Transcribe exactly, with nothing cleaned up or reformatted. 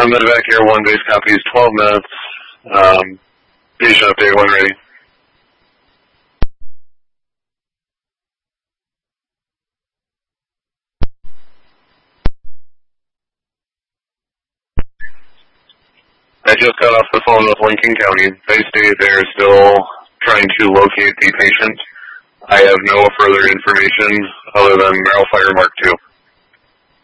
Um, Medevac Air one base copies twelve minutes. Um, patient update when ready. I just got off the phone with Lincoln County. They state they're still trying to locate the patient. I have no further information other than Merrill Fire Mark two.